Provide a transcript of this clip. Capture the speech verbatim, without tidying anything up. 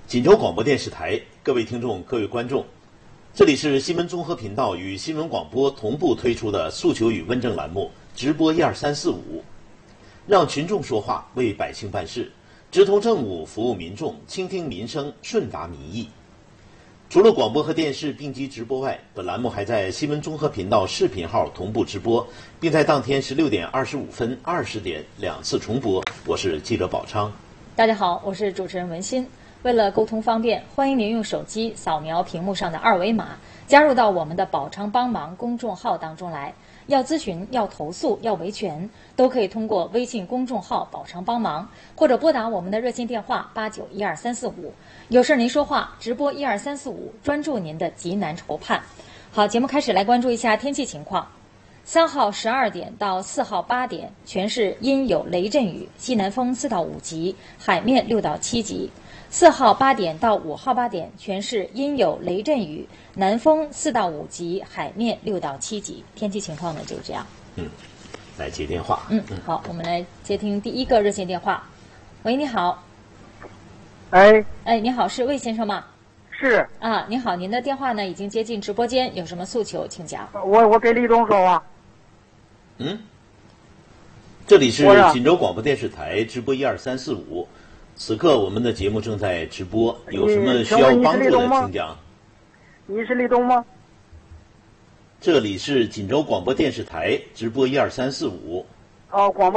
锦州广播电视台，各位听众、各位观众，这里是新闻综合频道与新闻广播同步推出的诉求与问政栏目，直播一二三四五，让群众说话，为百姓办事，直通政务，服务民众，倾听民生，顺达民意。除了广播和电视并机直播外，本栏目还在新闻综合频道视频号同步直播，并在当天十六点二十五分、二十点两次重播。我是记者宝昌。 大家好，我是主持人文心。为了沟通方便，欢迎您用手机扫描屏幕上的二维码，加入到我们的宝昌帮忙公众号当中来。要咨询、要投诉、要维权，都可以通过微信公众号宝昌帮忙，或者拨打我们的热线电话八九一二三四五。有事您说话，直播一二三四五，专注您的急难愁盼。好，节目开始，来关注一下天气情况。三号十二点到四号八点，全市阴有雷阵雨，西南风四到五级，海面六到七级。四号八点到五号八点，全市阴有雷阵雨，南风四到五级，海面六到七级。天气情况呢就是这样。 嗯，来接电话。 嗯，好，我们来接听第一个热线电话。喂，你好。 哎， 哎，你好，是魏先生吗？ 是啊，您好，您的电话呢已经接进直播间，有什么诉求请讲。 我我给李总说话。 嗯，这里是锦州广播电视台直播一二三四五。此刻我们的节目正在直播，有什么需要帮助的请讲。 你是李东吗？ 这里是锦州广播电视台直播一二三四五。 哦，广播。